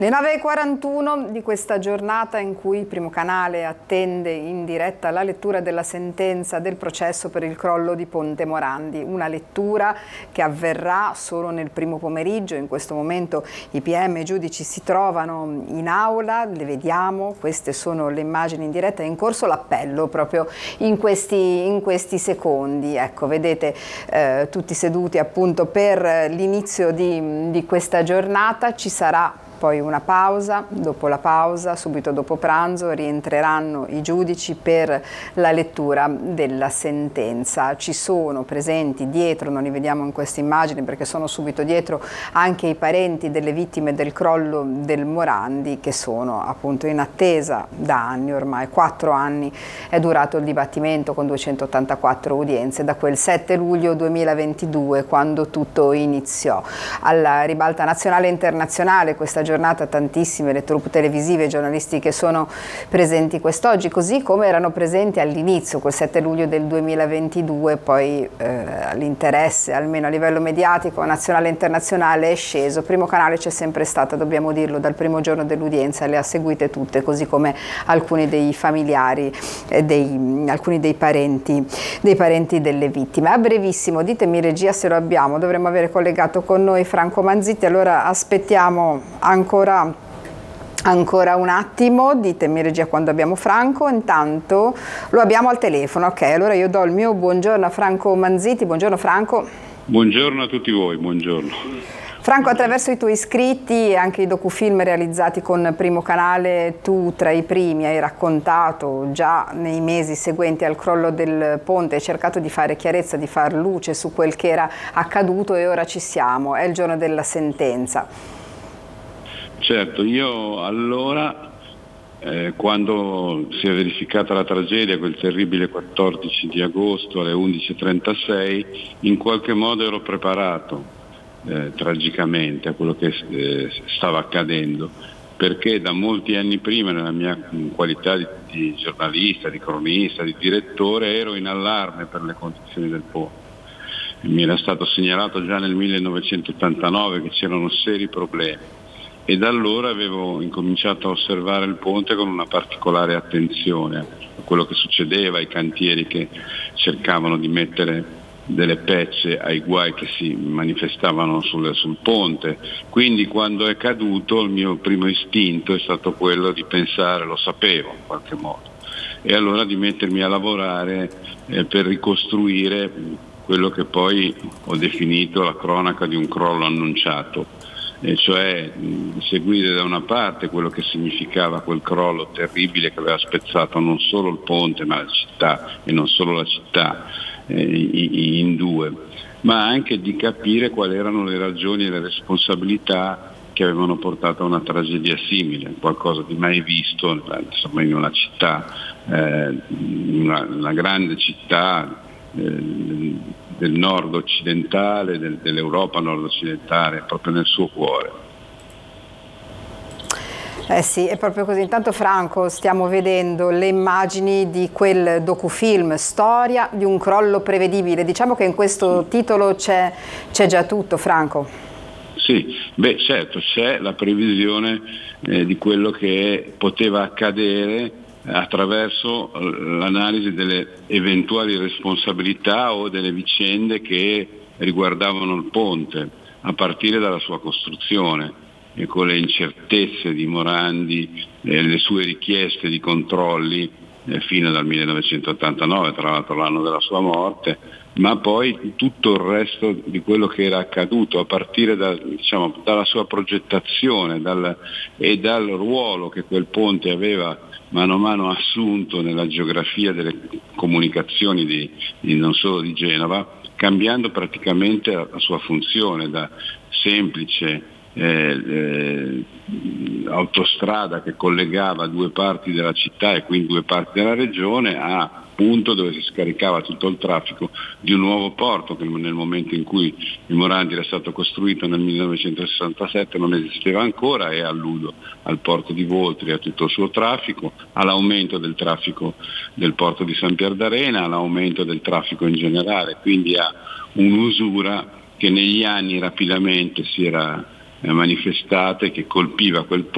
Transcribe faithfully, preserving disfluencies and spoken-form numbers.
Le nove e quarantuno di questa giornata in cui il Primo Canale attende in diretta la lettura della sentenza del processo per il crollo di Ponte Morandi. Una lettura che avverrà solo nel primo pomeriggio. In questo momento i P M e i giudici si trovano in aula, le vediamo, queste sono le immagini in diretta, è in corso l'appello proprio in questi, in questi secondi. Ecco, vedete eh, tutti seduti appunto per l'inizio di, di questa giornata. Ci sarà poi una pausa, dopo la pausa, subito dopo pranzo, rientreranno i giudici per la lettura della sentenza. Ci sono presenti dietro, non li vediamo in queste immagini perché sono subito dietro, anche i parenti delle vittime del crollo del Morandi, che sono appunto in attesa da anni, ormai quattro anni è durato il dibattimento con duecentottantaquattro udienze da quel sette luglio duemilaventidue, quando tutto iniziò. Alla ribalta nazionale e internazionale questa giornata tantissime le troupe televisive e giornalisti che sono presenti quest'oggi, così come erano presenti all'inizio, quel sette luglio del duemilaventidue, poi eh, l'interesse, almeno a livello mediatico, nazionale e internazionale, è sceso. Primo Canale c'è sempre stata, dobbiamo dirlo, dal primo giorno dell'udienza, le ha seguite tutte, così come alcuni dei familiari, eh, dei, alcuni dei parenti, dei parenti delle vittime. A brevissimo, ditemi regia se lo abbiamo, dovremmo avere collegato con noi Franco Manzitti, allora aspettiamo ancora, ancora un attimo, ditemi regia quando abbiamo Franco, intanto lo abbiamo al telefono. Ok, allora io do il mio buongiorno a Franco Manzitti. Buongiorno Franco. Buongiorno a tutti voi, buongiorno. Franco, attraverso i tuoi scritti e anche i docufilm realizzati con Primo Canale, tu tra i primi hai raccontato già nei mesi seguenti al crollo del ponte, hai cercato di fare chiarezza, di far luce su quel che era accaduto e ora ci siamo, è il giorno della sentenza. Certo, io allora, eh, quando si è verificata la tragedia, quel terribile quattordici di agosto alle undici e trentasei, in qualche modo ero preparato eh, tragicamente a quello che eh, stava accadendo, perché da molti anni prima, nella mia qualità di, di giornalista, di cronista, di direttore, ero in allarme per le condizioni del ponte. Mi era stato segnalato già nel millenovecentottantanove che c'erano seri problemi. E da allora avevo incominciato a osservare il ponte con una particolare attenzione a quello che succedeva, ai cantieri che cercavano di mettere delle pecce ai guai che si manifestavano sul, sul ponte. Quindi quando è caduto il mio primo istinto è stato quello di pensare, lo sapevo in qualche modo, e allora di mettermi a lavorare eh, per ricostruire quello che poi ho definito la cronaca di un crollo annunciato. E cioè mh, seguire da una parte quello che significava quel crollo terribile che aveva spezzato non solo il ponte ma la città, e non solo la città eh, in due, ma anche di capire quali erano le ragioni e le responsabilità che avevano portato a una tragedia simile, qualcosa di mai visto insomma, in una città, eh, una, una grande città eh, del nord occidentale, del, dell'Europa nord occidentale, proprio nel suo cuore. Eh sì, è proprio così. Intanto Franco, stiamo vedendo le immagini di quel docufilm, Storia di un crollo prevedibile. Diciamo che in questo titolo c'è, c'è già tutto, Franco. Sì, beh certo, c'è la previsione eh, di quello che poteva accadere attraverso l'analisi delle eventuali responsabilità o delle vicende che riguardavano il ponte, a partire dalla sua costruzione e con le incertezze di Morandi e le sue richieste di controlli eh, fino dal millenovecentottantanove, tra l'altro l'anno della sua morte, ma poi tutto il resto di quello che era accaduto a partire da, diciamo, dalla sua progettazione dal, e dal ruolo che quel ponte aveva mano a mano assunto nella geografia delle comunicazioni di, di non solo di Genova, cambiando praticamente la, la sua funzione da semplice eh, eh, autostrada che collegava due parti della città e quindi due parti della regione a punto dove si scaricava tutto il traffico di un nuovo porto che nel momento in cui il Morandi era stato costruito nel millenovecentosessantasette non esisteva ancora, e alludo al porto di Voltri, a tutto il suo traffico, all'aumento del traffico del porto di San Pier d'Arena, all'aumento del traffico in generale, quindi a un'usura che negli anni rapidamente si era manifestata e che colpiva quel